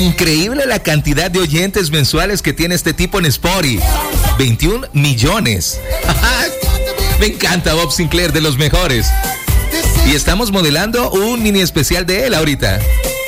Increíble la cantidad de oyentes mensuales que tiene este tipo en Spotify. 21 millones. Me encanta Bob Sinclair, de los mejores. Y estamos modelando un mini especial de él ahorita.